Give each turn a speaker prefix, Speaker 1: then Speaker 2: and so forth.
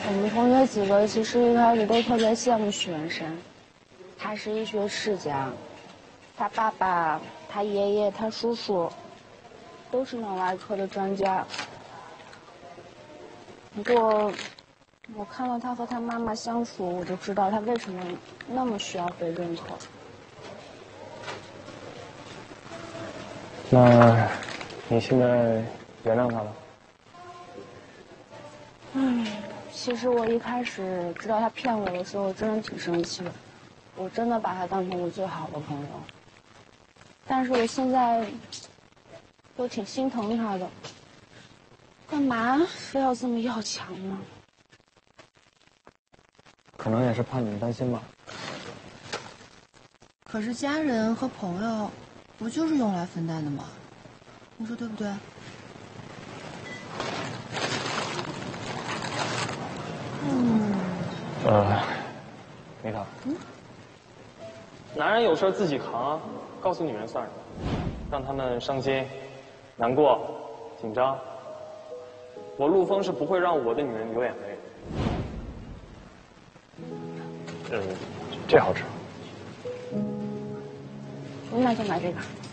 Speaker 1: 我们同学几个其实一开始都特别羡慕许文山，他是医学世家，他爸爸、他爷爷、他叔叔都是脑外科的专家。不过，我看到他和他妈妈相处，我就知道他为什么那么需要被认可。
Speaker 2: 那，你现在原谅他了？
Speaker 1: 其实我一开始知道他骗我的时候，我真的挺生气的，我真的把他当成我最好的朋友。但是我现在又挺心疼他的，干嘛非要这么要强呢？
Speaker 2: 可能也是怕你们担心吧。
Speaker 3: 可是家人和朋友，不就是用来分担的吗？你说对不对？
Speaker 2: 米塔，男人有事自己扛啊，告诉女人算什么？让他们伤心、难过、紧张。我陆枫是不会让我的女人流眼泪。这好吃。
Speaker 1: 那就买这个。